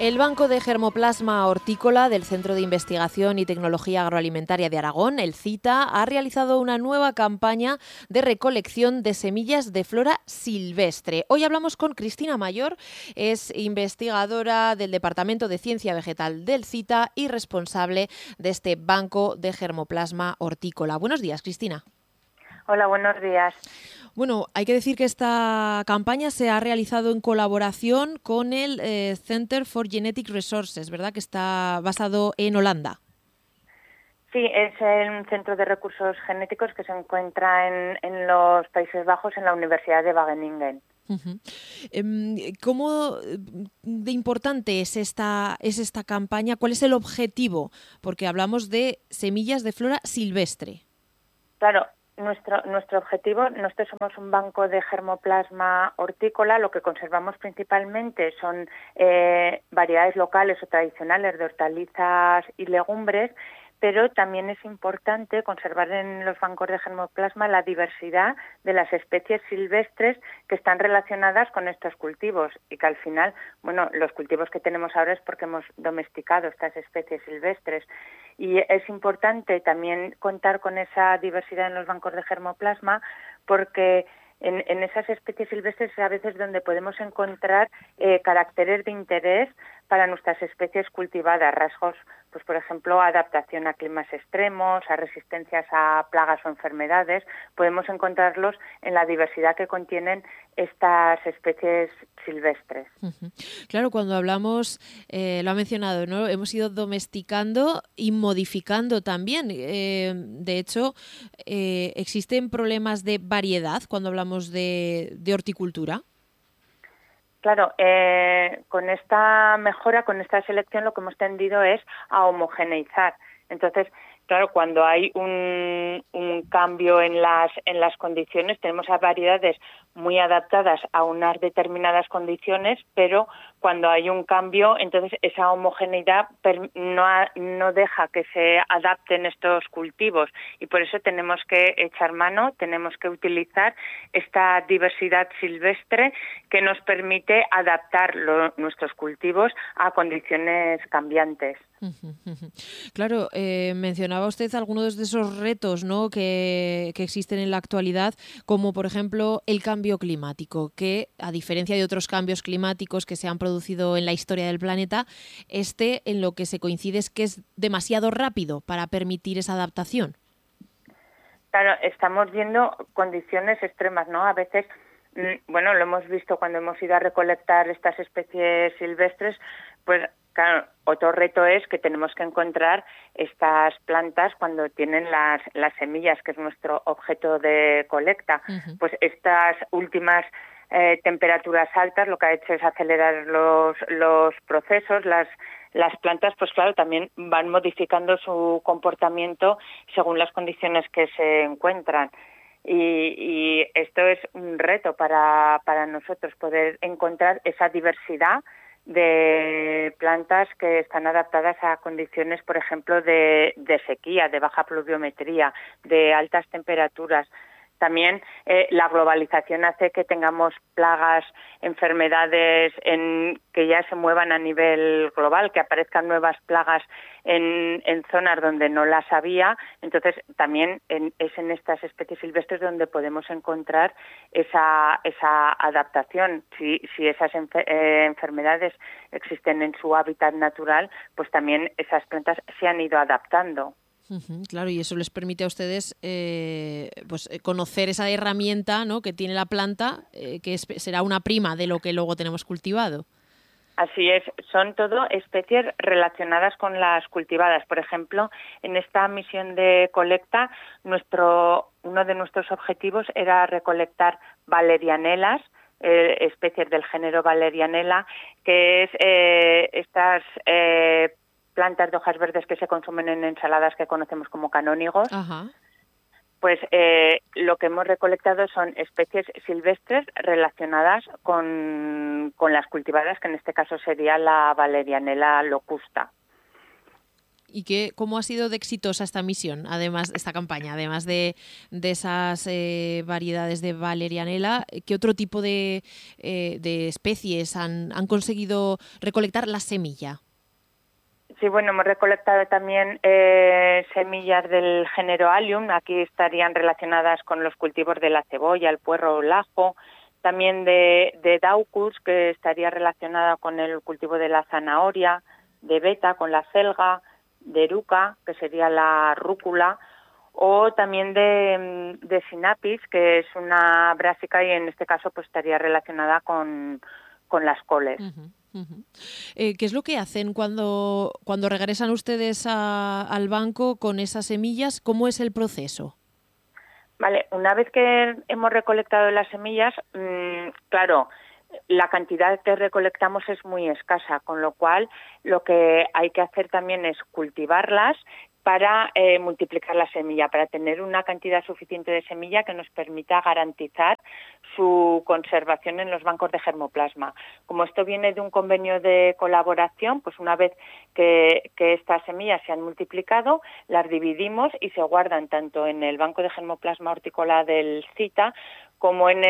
El Banco de Germoplasma Hortícola del Centro de Investigación y Tecnología Agroalimentaria de Aragón, el CITA, ha realizado una nueva campaña de recolección de semillas de flora silvestre. Hoy hablamos con Cristina Mayor, es investigadora del Departamento de Ciencia Vegetal del CITA y responsable de este Banco de Germoplasma Hortícola. Buenos días, Cristina. Hola, buenos días. Bueno, hay que decir que esta campaña se ha realizado en colaboración con el Center for Genetic Resources, ¿verdad? Que está basado en Holanda. Sí, es el centro de recursos genéticos que se encuentra en los Países Bajos, en la Universidad de Wageningen. Uh-huh. ¿Cómo de importante es esta campaña? ¿Cuál es el objetivo? Porque hablamos de semillas de flora silvestre. Claro. Nuestro objetivo, nosotros somos un banco de germoplasma hortícola, lo que conservamos principalmente son variedades locales o tradicionales de hortalizas y legumbres, pero también es importante conservar en los bancos de germoplasma la diversidad de las especies silvestres que están relacionadas con estos cultivos y que al final, bueno, los cultivos que tenemos ahora es porque hemos domesticado estas especies silvestres. Y es importante también contar con esa diversidad en los bancos de germoplasma porque en esas especies silvestres es a veces donde podemos encontrar caracteres de interés para nuestras especies cultivadas, rasgos, pues por ejemplo, adaptación a climas extremos, a resistencias a plagas o enfermedades. Podemos encontrarlos en la diversidad que contienen estas especies silvestres. Uh-huh. Claro, cuando hablamos, lo ha mencionado, ¿no? Hemos ido domesticando y modificando también. De hecho, ¿existen problemas de variedad cuando hablamos de horticultura? Claro, con esta mejora, con esta selección, lo que hemos tendido es a homogeneizar. Entonces, claro, cuando hay un cambio en las condiciones, tenemos a variedades muy adaptadas a unas determinadas condiciones, pero cuando hay un cambio, entonces esa homogeneidad no deja que se adapten estos cultivos y por eso tenemos que echar mano, tenemos que utilizar esta diversidad silvestre que nos permite adaptar nuestros cultivos a condiciones cambiantes. Claro, mencionaba usted algunos de esos retos, ¿no?, que existen en la actualidad, como por ejemplo el cambio climático, que a diferencia de otros cambios climáticos que se han producido en la historia del planeta, en lo que se coincide es que es demasiado rápido para permitir esa adaptación. Claro, estamos viendo condiciones extremas, ¿no? A veces, bueno, lo hemos visto cuando hemos ido a recolectar estas especies silvestres, pues claro, otro reto es que tenemos que encontrar estas plantas cuando tienen las semillas, que es nuestro objeto de colecta. Uh-huh. Pues estas últimas temperaturas altas lo que ha hecho es acelerar los procesos, las plantas, pues claro, también van modificando su comportamiento según las condiciones que se encuentran. Y esto es un reto para nosotros, poder encontrar esa diversidad de plantas que están adaptadas a condiciones, por ejemplo, de sequía, de baja pluviometría, de altas temperaturas. También la globalización hace que tengamos plagas, enfermedades que ya se muevan a nivel global, que aparezcan nuevas plagas en zonas donde no las había. Entonces, también es en estas especies silvestres donde podemos encontrar esa adaptación. Si esas enfermedades existen en su hábitat natural, pues también esas plantas se han ido adaptando. Uh-huh, claro, y eso les permite a ustedes conocer esa herramienta, ¿no?, que tiene la planta, que será una prima de lo que luego tenemos cultivado. Así es, son todo especies relacionadas con las cultivadas. Por ejemplo, en esta misión de colecta, uno de nuestros objetivos era recolectar valerianelas, especies del género Valerianella, que es estas plantas de hojas verdes que se consumen en ensaladas que conocemos como canónigos. Ajá. Pues lo que hemos recolectado son especies silvestres relacionadas con las cultivadas, que en este caso sería la Valerianella locusta. ¿Y cómo ha sido de exitosa esta misión, además esta campaña, además de esas variedades de valerianela? ¿Qué otro tipo de especies han conseguido recolectar la semilla? Sí, bueno, hemos recolectado también semillas del género Allium. Aquí estarían relacionadas con los cultivos de la cebolla, el puerro o el ajo. También de Daucus, que estaría relacionada con el cultivo de la zanahoria, de Beta con la selga, de Eruca, que sería la rúcula, o también de Sinapis, que es una brásica y en este caso pues estaría relacionada con las coles. Uh-huh. Uh-huh. ¿Qué es lo que hacen cuando regresan ustedes al banco con esas semillas? ¿Cómo es el proceso? Vale, una vez que hemos recolectado las semillas, claro, la cantidad que recolectamos es muy escasa, con lo cual lo que hay que hacer también es cultivarlas para multiplicar la semilla, para tener una cantidad suficiente de semilla que nos permita garantizar su conservación en los bancos de germoplasma. Como esto viene de un convenio de colaboración, pues una vez que estas semillas se han multiplicado, las dividimos y se guardan tanto en el banco de germoplasma hortícola del CITA como en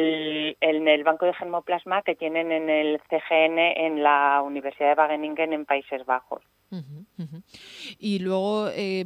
el banco de germoplasma que tienen en el CGN en la Universidad de Wageningen en Países Bajos. Uh-huh, uh-huh. Y luego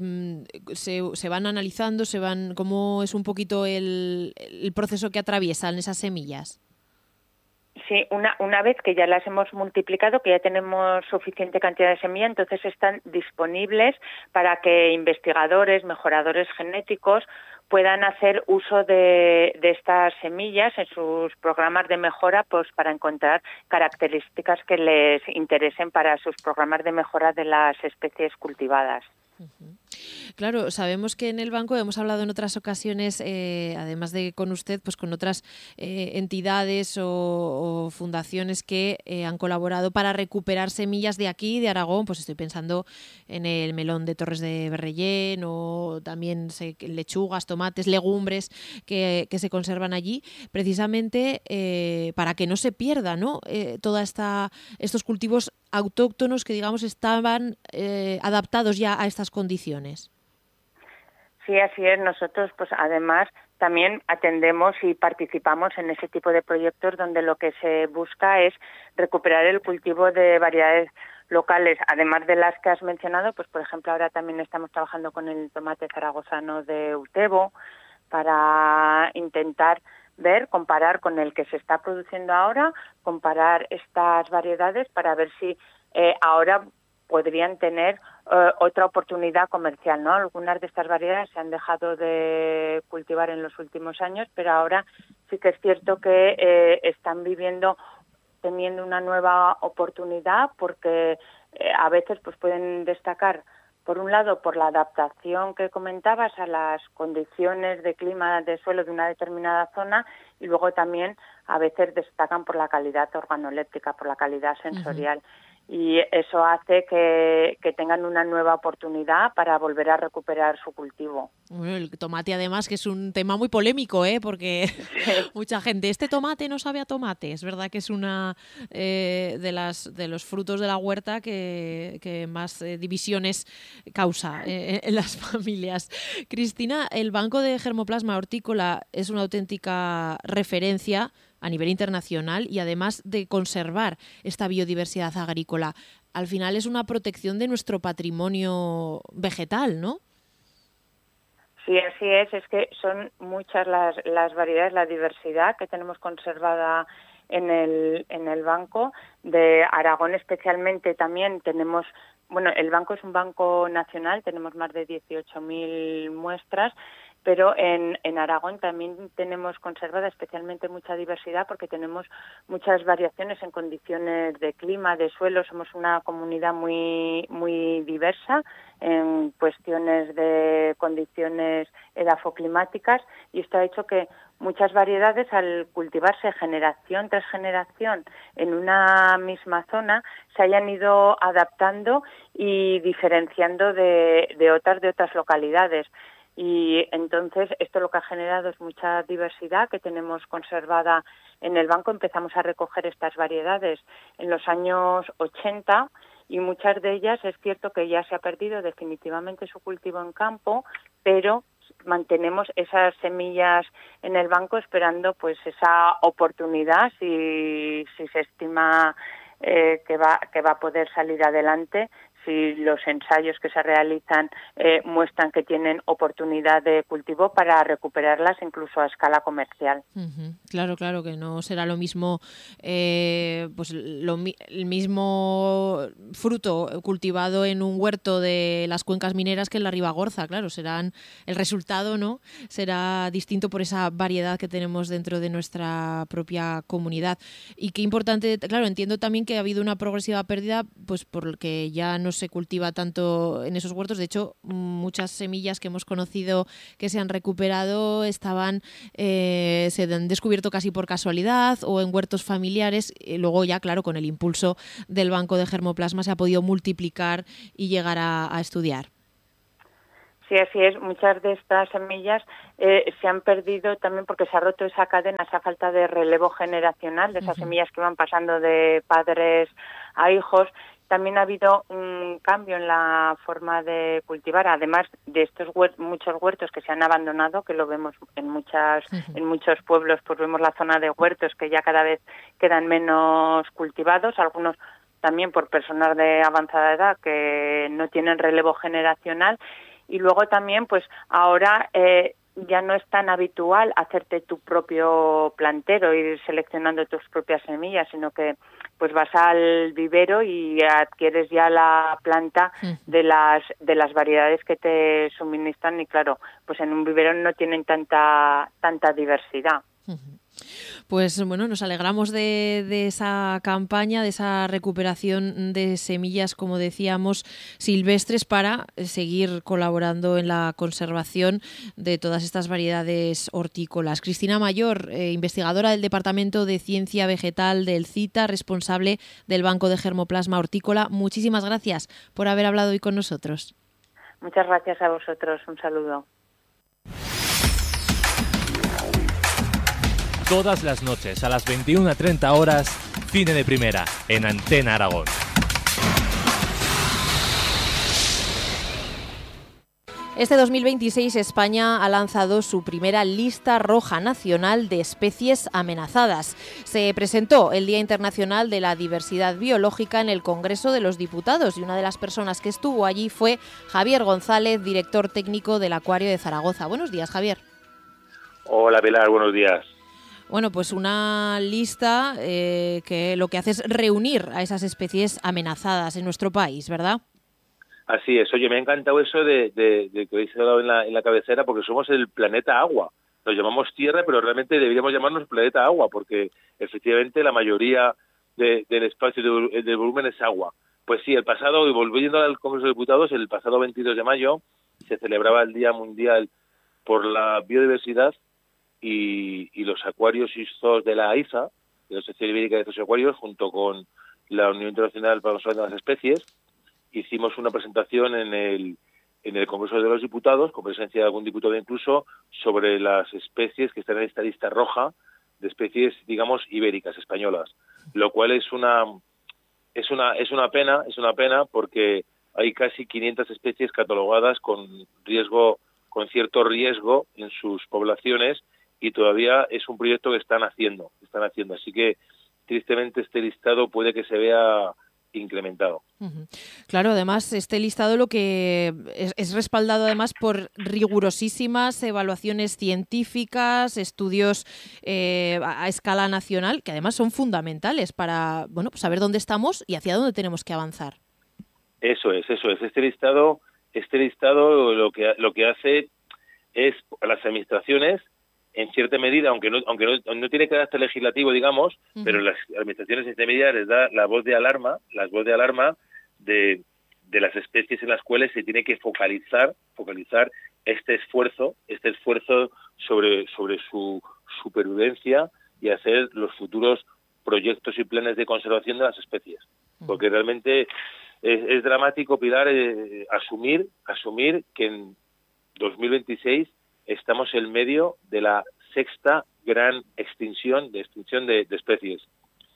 se van analizando, ¿cómo es un poquito el proceso que atraviesan esas semillas? Sí, una vez que ya las hemos multiplicado, que ya tenemos suficiente cantidad de semilla, entonces están disponibles para que investigadores, mejoradores genéticos puedan hacer uso de estas semillas en sus programas de mejora, pues para encontrar características que les interesen para sus programas de mejora de las especies cultivadas. Uh-huh. Claro, sabemos que en el banco hemos hablado en otras ocasiones, además de con usted, pues con otras entidades o fundaciones que han colaborado para recuperar semillas de aquí, de Aragón. Pues estoy pensando en el melón de Torres de Berrellén o también lechugas, tomates, legumbres que se conservan allí, precisamente para que no se pierda, ¿no? Estos cultivos autóctonos que, digamos, estaban adaptados ya a estas condiciones. Sí, así es. Nosotros, pues además, también atendemos y participamos en ese tipo de proyectos donde lo que se busca es recuperar el cultivo de variedades locales, además de las que has mencionado. Pues, por ejemplo, ahora también estamos trabajando con el tomate zaragozano de Utebo para intentar comparar con el que se está produciendo ahora, comparar estas variedades para ver si ahora podrían tener otra oportunidad comercial, ¿no? Algunas de estas variedades se han dejado de cultivar en los últimos años, pero ahora sí que es cierto que están teniendo una nueva oportunidad porque a veces pues pueden destacar, por un lado, por la adaptación que comentabas a las condiciones de clima de suelo de una determinada zona y luego también a veces destacan por la calidad organoléptica, por la calidad sensorial. Uh-huh. Y eso hace que tengan una nueva oportunidad para volver a recuperar su cultivo. Bueno, el tomate además que es un tema muy polémico, porque sí. Mucha gente, este tomate no sabe a tomate. Es verdad que es una de los frutos de la huerta que más divisiones causa en las familias. Cristina, el Banco de Germoplasma Hortícola es una auténtica referencia a nivel internacional y además de conservar esta biodiversidad agrícola, al final es una protección de nuestro patrimonio vegetal, ¿no? Sí, así es que son muchas las variedades, la diversidad que tenemos conservada en el banco. De Aragón especialmente también tenemos, bueno, el banco es un banco nacional, tenemos más de 18.000 muestras, pero en Aragón también tenemos conservada especialmente mucha diversidad porque tenemos muchas variaciones en condiciones de clima, de suelo. Somos una comunidad muy, muy diversa en cuestiones de condiciones edafoclimáticas y esto ha hecho que muchas variedades, al cultivarse generación tras generación en una misma zona, se hayan ido adaptando y diferenciando de otras localidades. Y entonces esto lo que ha generado es mucha diversidad que tenemos conservada en el banco. Empezamos a recoger estas variedades en los años 80 y muchas de ellas es cierto que ya se ha perdido definitivamente su cultivo en campo, pero mantenemos esas semillas en el banco esperando pues esa oportunidad si se estima que va a poder salir adelante, si los ensayos que se realizan muestran que tienen oportunidad de cultivo para recuperarlas incluso a escala comercial. Claro, que no será lo mismo, pues el mismo fruto cultivado en un huerto de las cuencas mineras que en la Ribagorza, claro, el resultado, ¿no?, será distinto por esa variedad que tenemos dentro de nuestra propia comunidad. Y qué importante, claro, entiendo también que ha habido una progresiva pérdida, pues porque ya no se cultiva tanto en esos huertos. De hecho, muchas semillas que hemos conocido que se han recuperado estaban, se han descubierto casi por casualidad o en huertos familiares. Luego ya, claro, con el impulso del Banco de Germoplasma se ha podido multiplicar y llegar a estudiar. Sí, así es. Muchas de estas semillas se han perdido también porque se ha roto esa cadena, esa falta de relevo generacional de esas semillas que van pasando de padres a hijos. También ha habido un cambio en la forma de cultivar, además de estos muchos huertos que se han abandonado, que lo vemos en muchos pueblos, pues vemos la zona de huertos que ya cada vez quedan menos cultivados, algunos también por personas de avanzada edad que no tienen relevo generacional. Y luego también, pues ahora ya no es tan habitual hacerte tu propio plantero, ir seleccionando tus propias semillas, sino que pues vas al vivero y adquieres ya la planta de las variedades que te suministran y claro, pues en un vivero no tienen tanta diversidad. Pues bueno, nos alegramos de esa campaña, de esa recuperación de semillas, como decíamos, silvestres, para seguir colaborando en la conservación de todas estas variedades hortícolas. Cristina Mayor, investigadora del Departamento de Ciencia Vegetal del CITA, responsable del Banco de Germoplasma Hortícola, muchísimas gracias por haber hablado hoy con nosotros. Muchas gracias a vosotros. Un saludo. Todas las noches a las 21:30 horas, Cine de Primera, en Antena Aragón. Este 2026 España ha lanzado su primera lista roja nacional de especies amenazadas. Se presentó el Día Internacional de la Diversidad Biológica en el Congreso de los Diputados y una de las personas que estuvo allí fue Javier González, director técnico del Acuario de Zaragoza. Buenos días, Javier. Hola, Pilar, buenos días. Bueno, pues una lista que lo que hace es reunir a esas especies amenazadas en nuestro país, ¿verdad? Así es. Oye, me ha encantado eso de que habéis hablado en la cabecera, porque somos el planeta agua. Nos llamamos Tierra, pero realmente deberíamos llamarnos planeta agua, porque efectivamente la mayoría del espacio del volumen es agua. Pues sí, el pasado, y volviendo al Congreso de Diputados, el pasado 22 de mayo se celebraba el Día Mundial por la Biodiversidad y los acuarios y zoos de la AIZA, de la Asociación Ibérica de Zoos y Acuarios, junto con la Unión Internacional para la Conservación de las Especies, hicimos una presentación en el Congreso de los Diputados, con presencia de algún diputado incluso, sobre las especies que están en esta lista roja de especies, digamos, ibéricas, españolas, lo cual es una pena porque hay casi 500 especies catalogadas con cierto riesgo en sus poblaciones, y todavía es un proyecto que están haciendo. Así que, tristemente, este listado puede que se vea incrementado. Claro, además, este listado lo que es respaldado además por rigurosísimas evaluaciones científicas, estudios a escala nacional, que además son fundamentales para, bueno, pues saber dónde estamos y hacia dónde tenemos que avanzar. Eso es. Este listado lo que hace es a las administraciones, en cierta medida, aunque no tiene carácter legislativo, digamos, pero las administraciones en cierta medida les da la voz de alarma de las especies en las cuales se tiene que focalizar este esfuerzo sobre su supervivencia y hacer los futuros proyectos y planes de conservación de las especies. Porque realmente es dramático, Pilar, asumir que en 2026 estamos en medio de la sexta gran extinción de especies.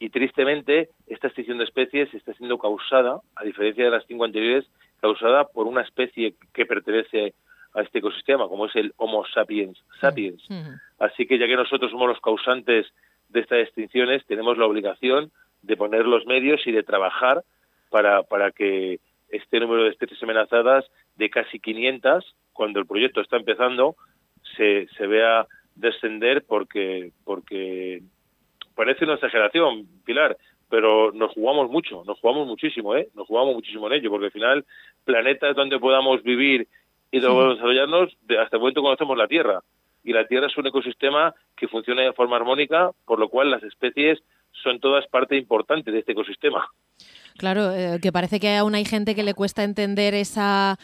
Y tristemente, esta extinción de especies está siendo causada, a diferencia de las 5 anteriores, causada por una especie que pertenece a este ecosistema, como es el Homo sapiens sapiens. Así que ya que nosotros somos los causantes de estas extinciones, tenemos la obligación de poner los medios y de trabajar para que este número de especies amenazadas, de casi 500, cuando el proyecto está empezando, se vea descender porque parece una exageración, Pilar, pero nos jugamos mucho, nos jugamos muchísimo en ello, porque al final, planetas donde podamos vivir y desarrollarnos, hasta el momento conocemos la Tierra, y la Tierra es un ecosistema que funciona de forma armónica, por lo cual las especies son todas parte importante de este ecosistema. Claro, que parece que aún hay gente que le cuesta entender esa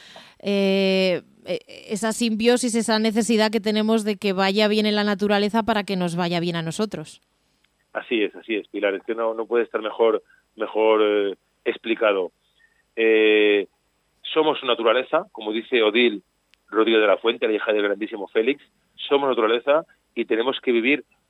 simbiosis, esa necesidad que tenemos de que vaya bien en la naturaleza para que nos vaya bien a nosotros. Así es, Pilar, es que no puede estar mejor explicado. Somos naturaleza, como dice Odile Rodríguez de la Fuente, la hija del grandísimo Félix, somos naturaleza y tenemos que vivir